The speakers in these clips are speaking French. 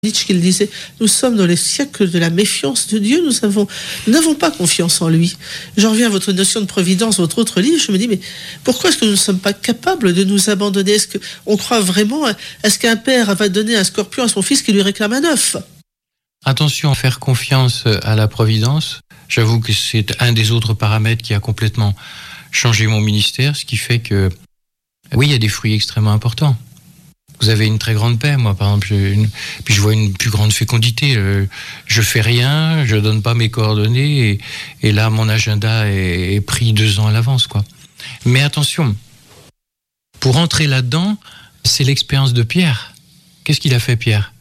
Nietzsche qui le disait, nous sommes dans les siècles de la méfiance de Dieu, nous n'avons pas confiance en lui. J'en reviens à votre notion de providence, votre autre livre, je me dis, mais pourquoi est-ce que nous ne sommes pas capables de nous abandonner? Est-ce qu'on croit vraiment à ce qu'un père va donner un scorpion à son fils qui lui réclame un œuf? Attention à faire confiance à la providence. J'avoue que c'est un des autres paramètres qui a complètement changé mon ministère, ce qui fait que, oui, il y a des fruits extrêmement importants. Vous avez une très grande paix, moi par exemple, puis je vois une plus grande fécondité. Je fais rien, je donne pas mes coordonnées, et là mon agenda est pris 2 ans à l'avance, quoi. Mais attention, pour entrer là-dedans, c'est l'expérience de Pierre. Qu'est-ce qu'il a fait, Pierre?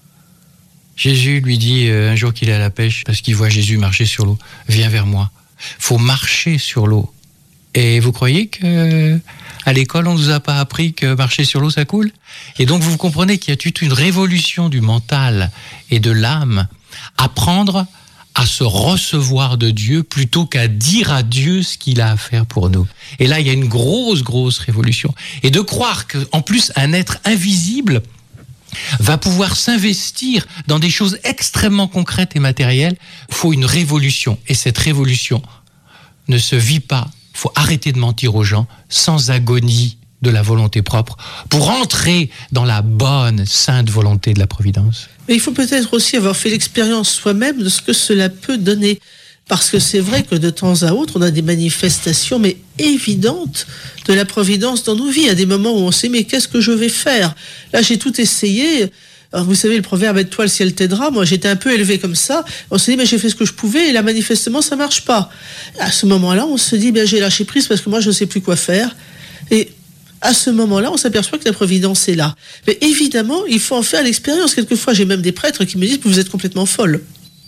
Jésus lui dit un jour qu'il est à la pêche, parce qu'il voit Jésus marcher sur l'eau. Viens vers moi. Faut marcher sur l'eau. Et vous croyez que à l'école, on ne nous a pas appris que marcher sur l'eau, ça coule? Et donc, vous comprenez qu'il y a toute une révolution du mental et de l'âme. Apprendre à se recevoir de Dieu plutôt qu'à dire à Dieu ce qu'il a à faire pour nous. Et là, il y a une grosse révolution. Et de croire qu'en plus, un être invisible va pouvoir s'investir dans des choses extrêmement concrètes et matérielles, il faut une révolution. Et cette révolution ne se vit pas. Il faut arrêter de mentir aux gens sans agonie de la volonté propre pour entrer dans la bonne, sainte volonté de la providence. Mais il faut peut-être aussi avoir fait l'expérience soi-même de ce que cela peut donner. Parce que c'est vrai que de temps à autre, on a des manifestations, mais évidentes, de la providence dans nos vies. Il y a des moments où on sait, mais qu'est-ce que je vais faire? Là, j'ai tout essayé. Alors, vous savez, le proverbe, aide-toi, le ciel t'aidera. Moi, j'étais un peu élevé comme ça. On se dit, mais j'ai fait ce que je pouvais, et là, manifestement, ça marche pas. À ce moment-là, on se dit, j'ai lâché prise parce que moi, je ne sais plus quoi faire. Et à ce moment-là, on s'aperçoit que la providence est là. Mais évidemment, il faut en faire l'expérience. Quelquefois, j'ai même des prêtres qui me disent que vous êtes complètement folle.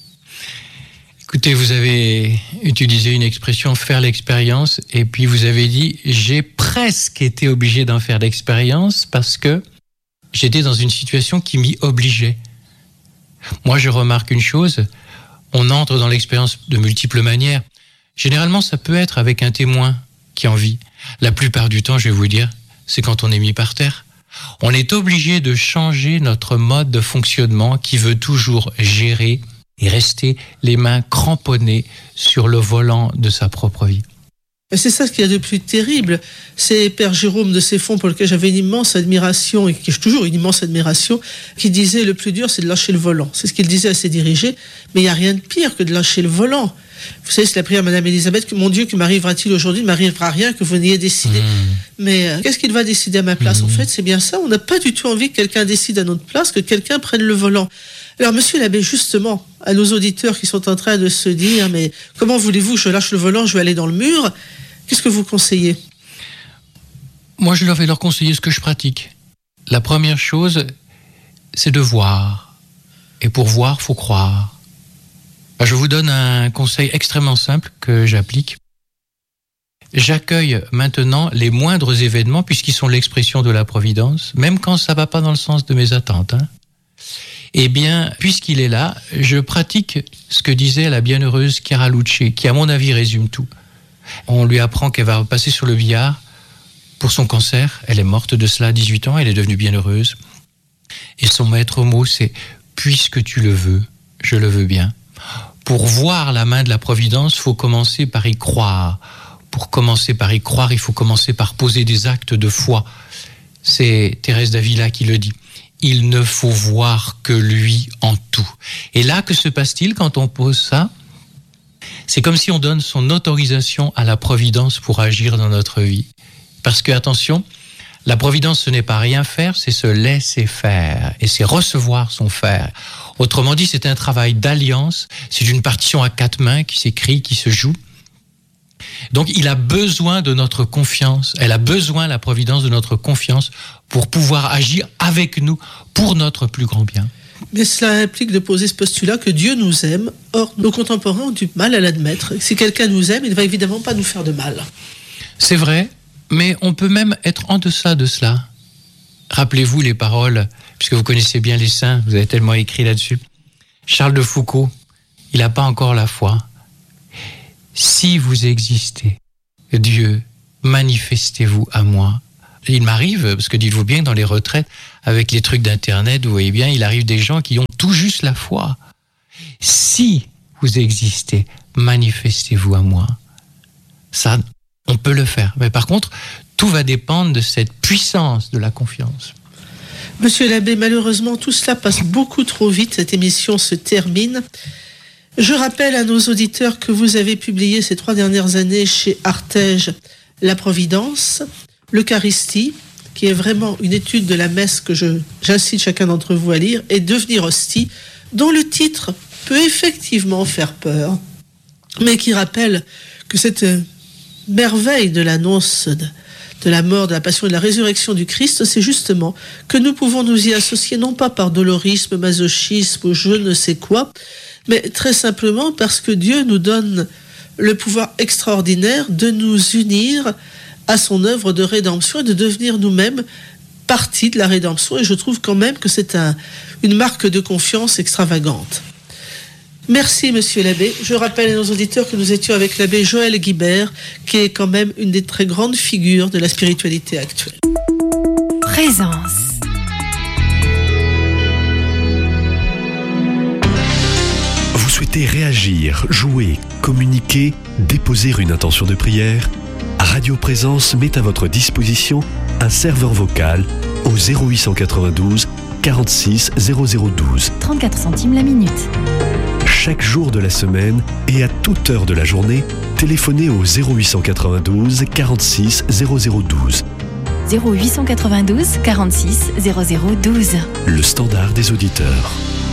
Écoutez, vous avez utilisé une expression, faire l'expérience, et puis vous avez dit, j'ai presque été obligé d'en faire l'expérience parce que j'étais dans une situation qui m'y obligeait. Moi, je remarque une chose, on entre dans l'expérience de multiples manières. Généralement, ça peut être avec un témoin qui en vit. La plupart du temps, je vais vous dire, c'est quand on est mis par terre. On est obligé de changer notre mode de fonctionnement qui veut toujours gérer et rester les mains cramponnées sur le volant de sa propre vie. Et c'est ça ce qu'il y a de plus terrible. C'est Père Jérôme de Ceffonds, pour lequel j'avais une immense admiration, et qui j'ai toujours une immense admiration, qui disait le plus dur, c'est de lâcher le volant. C'est ce qu'il disait à ses dirigés, mais il n'y a rien de pire que de lâcher le volant. Vous savez, c'est la prière à Madame Élisabeth, que mon Dieu, que m'arrivera-t-il aujourd'hui? Ne m'arrivera rien que vous n'ayez décidé. Mais qu'est-ce qu'il va décider à ma place? En fait, c'est bien ça. On n'a pas du tout envie que quelqu'un décide à notre place, que quelqu'un prenne le volant. Alors, monsieur l'abbé, justement, à nos auditeurs qui sont en train de se dire, mais comment voulez-vous, je lâche le volant, je vais aller dans le mur? Qu'est-ce que vous conseillez? Moi, je vais leur conseiller ce que je pratique. La première chose, c'est de voir. Et pour voir, faut croire. Je vous donne un conseil extrêmement simple que j'applique. J'accueille maintenant les moindres événements, puisqu'ils sont l'expression de la providence, même quand ça ne va pas dans le sens de mes attentes. Eh bien, puisqu'il est là, je pratique ce que disait la bienheureuse Chiara Luce, qui à mon avis résume tout. On lui apprend qu'elle va passer sur le billard pour son cancer. Elle est morte de cela à 18 ans, elle est devenue bienheureuse. Et son maître mot, c'est « puisque tu le veux, je le veux bien ». Pour voir la main de la providence, il faut commencer par y croire. Pour commencer par y croire, il faut commencer par poser des actes de foi. C'est Thérèse d'Avila qui le dit. Il ne faut voir que lui en tout. Et là, que se passe-t-il quand on pose ça? C'est comme si on donne son autorisation à la providence pour agir dans notre vie. Parce que, attention, la providence, ce n'est pas rien faire, c'est se laisser faire. Et c'est recevoir son faire. Autrement dit, c'est un travail d'alliance. C'est une partition à 4 mains qui s'écrit, qui se joue. Donc, il a besoin de notre confiance. Elle a besoin, la providence, de notre confiance pour pouvoir agir avec nous pour notre plus grand bien. Mais cela implique de poser ce postulat que Dieu nous aime. Or, nos contemporains ont du mal à l'admettre. Si quelqu'un nous aime, il ne va évidemment pas nous faire de mal. C'est vrai, mais on peut même être en deçà de cela. Rappelez-vous les paroles, puisque vous connaissez bien les saints, vous avez tellement écrit là-dessus. Charles de Foucault, il n'a pas encore la foi. Si vous existez, Dieu, manifestez-vous à moi Il m'arrive, parce que dites-vous bien que dans les retraites, avec les trucs d'Internet, vous voyez bien, il arrive des gens qui ont tout juste la foi. Si vous existez, manifestez-vous à moi. Ça, on peut le faire. Mais par contre, tout va dépendre de cette puissance de la confiance. Monsieur l'abbé, malheureusement, tout cela passe beaucoup trop vite. Cette émission se termine. Je rappelle à nos auditeurs que vous avez publié ces 3 dernières années chez Artege La Providence, l'Eucharistie, qui est vraiment une étude de la messe que j'incite chacun d'entre vous à lire, et Devenir hostie, dont le titre peut effectivement faire peur, mais qui rappelle que cette merveille de l'annonce de la mort, de la passion et de la résurrection du Christ, c'est justement que nous pouvons nous y associer, non pas par dolorisme, masochisme ou je ne sais quoi, mais très simplement parce que Dieu nous donne le pouvoir extraordinaire de nous unir à son œuvre de rédemption et de devenir nous-mêmes partie de la rédemption. Et je trouve quand même que c'est une marque de confiance extravagante. Merci, monsieur l'abbé. Je rappelle à nos auditeurs que nous étions avec l'abbé Joël Guibert, qui est quand même une des très grandes figures de la spiritualité actuelle. Présence. Vous souhaitez réagir, jouer, communiquer, déposer une intention de prière ? Radio Présence met à votre disposition un serveur vocal au 0892 46 0012. 34 centimes la minute. Chaque jour de la semaine et à toute heure de la journée, téléphonez au 0892 46 0012. 0892 46 0012. Le standard des auditeurs.